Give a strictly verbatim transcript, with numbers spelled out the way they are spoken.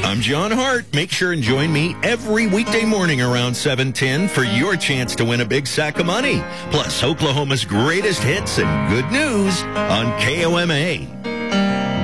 I'm John Hart. Make sure and join me every weekday morning around seven ten for your chance to win a big sack of money. Plus, Oklahoma's greatest hits and good news on K O M A.